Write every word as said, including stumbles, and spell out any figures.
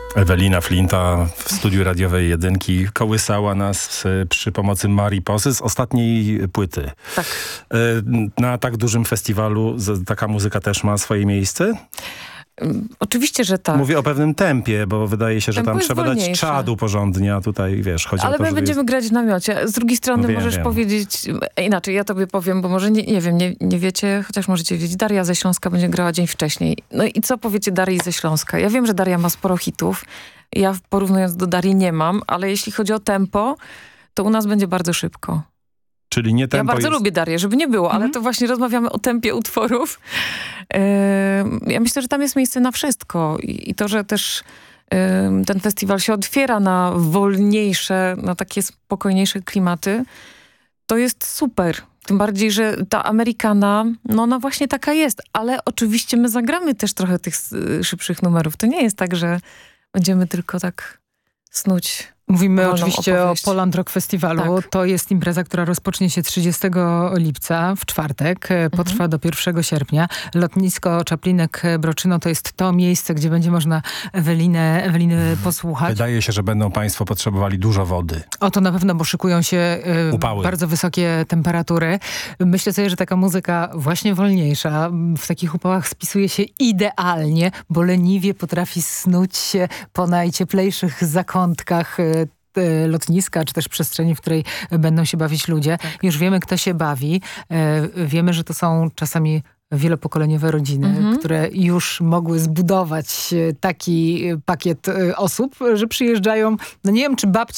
Ewelina Flinta w studiu radiowej Jedynki kołysała nas przy pomocy Mariposy z ostatniej płyty. Tak. Na tak dużym festiwalu taka muzyka też ma swoje miejsce? Oczywiście, że tak. Mówię o pewnym tempie, bo wydaje się, że Tempo tam jest trzeba wolniejsze. dać czadu porządnie, a tutaj wiesz, chodzi Ale o to, my że będziemy jest... grać w namiocie. Z drugiej strony No wiem, możesz wiem. powiedzieć, inaczej, ja tobie powiem, bo może nie, nie wiem, nie, nie wiecie, chociaż możecie wiedzieć, Daria ze Śląska będzie grała dzień wcześniej. No i co powiecie Darii ze Śląska? Ja wiem, że Daria ma sporo hitów. Ja porównując do Darii nie mam, ale jeśli chodzi o tempo, to u nas będzie bardzo szybko. Czyli nie Ja tempo bardzo jest... lubię Darię, żeby nie było, Mhm. ale to właśnie rozmawiamy o tempie utworów. Yy, ja myślę, że tam jest miejsce na wszystko. I, i to, że też yy, ten festiwal się otwiera na wolniejsze, na takie spokojniejsze klimaty, to jest super. Tym bardziej, że ta Amerykana, no ona właśnie taka jest. Ale oczywiście my zagramy też trochę tych y, szybszych numerów. To nie jest tak, że będziemy tylko tak snuć. Mówimy wolną oczywiście opowieść. o Poland Rock Festiwalu. Tak. To jest impreza, która rozpocznie się trzydziestego lipca w czwartek. Mhm. Potrwa do pierwszego sierpnia. Lotnisko Czaplinek-Broczyno to jest to miejsce, gdzie będzie można Ewelinę, Eweliny posłuchać. Wydaje się, że będą państwo potrzebowali dużo wody. O to na pewno, bo szykują się y, Upały. bardzo wysokie temperatury. Myślę sobie, że taka muzyka właśnie wolniejsza w takich upałach spisuje się idealnie, bo leniwie potrafi snuć się po najcieplejszych zakątkach y, lotniska, czy też przestrzeni, w której będą się bawić ludzie. Tak. Już wiemy, kto się bawi. Y, wiemy, że to są czasami wielopokoleniowe rodziny, mhm. które już mogły zbudować taki pakiet osób, że przyjeżdżają, no nie wiem, czy babci